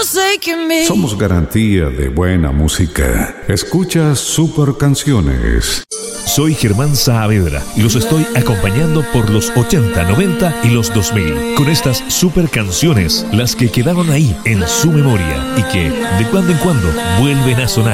Somos garantía de buena música. Escucha Super Canciones. Soy Germán Saavedra y los estoy acompañando por los 80, 90 y los 2000 con estas super canciones, las que quedaron ahí en su memoria y que de cuando en cuando vuelven a sonar.